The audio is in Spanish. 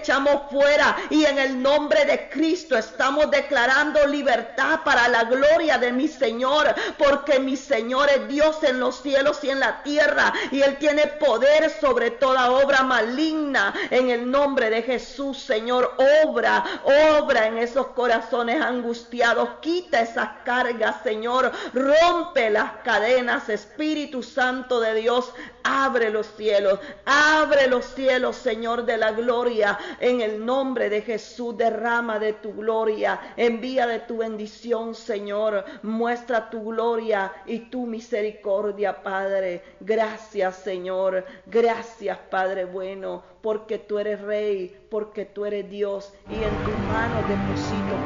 echamos fuera y en el nombre de Cristo estamos declarando libertad para la gloria de mi Señor, porque mi Señor es Dios en los cielos y en la tierra, y Él tiene poder sobre toda obra maligna. En el nombre de Jesús, Señor, obra en esos corazones angustiados, quita esas cargas, Señor, rompe las cadenas, Espíritu Santo de Dios, abre los cielos, Señor de la gloria, en el nombre de Jesús, derrama de tu gloria, envía de tu bendición, Señor, muestra tu gloria y tu misericordia, Padre. Gracias, Señor, gracias, Padre bueno, porque tú eres Rey, porque tú eres Dios, y en tus manos deposito